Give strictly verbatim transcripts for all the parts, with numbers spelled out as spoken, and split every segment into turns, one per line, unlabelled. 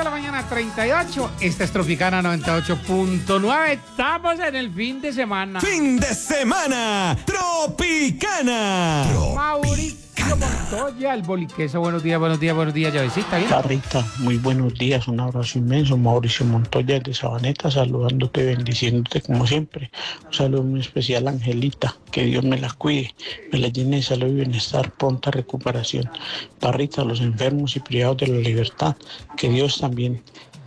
de la mañana, treinta y ocho. Esta es Tropicana noventa y ocho punto nueve. Estamos en el fin de semana.
¡Fin de semana! ¡Tropicana!
Mauricio Montoya, el boliqueso. Buenos días, buenos días, buenos días, llavecita. ¿Bien?
Parrita, muy buenos días, un abrazo inmenso. Mauricio Montoya de Sabaneta, saludándote, bendiciéndote como siempre. Un saludo muy especial a Angelita, que Dios me la cuide, me la llene de salud y bienestar, pronta recuperación. Parrita, a los enfermos y privados de la libertad, que Dios también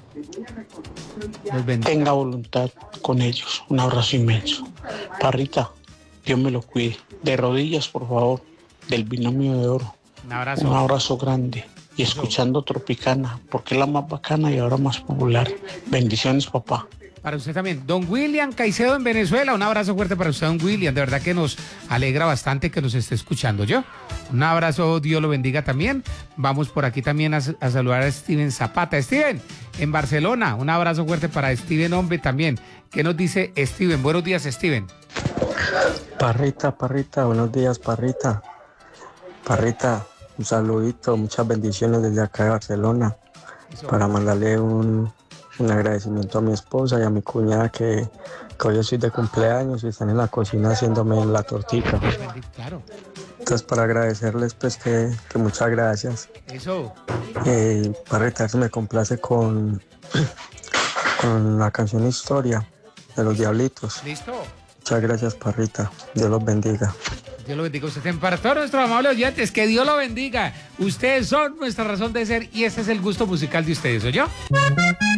tenga voluntad con ellos. Un abrazo inmenso. Parrita, Dios me lo cuide. De rodillas, por favor, del binomio de oro.
Un abrazo.
Un abrazo grande. Y escuchando Tropicana, porque es la más bacana y ahora más popular. Bendiciones, papá.
Para usted también. Don William Caicedo en Venezuela. Un abrazo fuerte para usted, don William. De verdad que nos alegra bastante que nos esté escuchando yo. Un abrazo, Dios lo bendiga también. Vamos por aquí también a, a saludar a Steven Zapata. Steven, en Barcelona. Un abrazo fuerte para Steven, hombre, también. ¿Qué nos dice Steven? Buenos días, Steven.
Parrita, Parrita, buenos días, Parrita. Parrita, un saludito, muchas bendiciones desde acá de Barcelona. Eso. Para mandarle un, un agradecimiento a mi esposa y a mi cuñada que, que hoy estoy de cumpleaños y están en la cocina haciéndome la tortita.
Claro.
Entonces, para agradecerles, pues, que, que muchas gracias.
Eso.
Eh, Parrita, se me complace con, con la canción Historia de los Diablitos.
Listo.
Muchas gracias, Parrita. Dios los bendiga.
Dios lo bendiga a usted. Para todos nuestros amables oyentes, que Dios lo bendiga. Ustedes son nuestra razón de ser y ese es el gusto musical de ustedes, ¿oyó?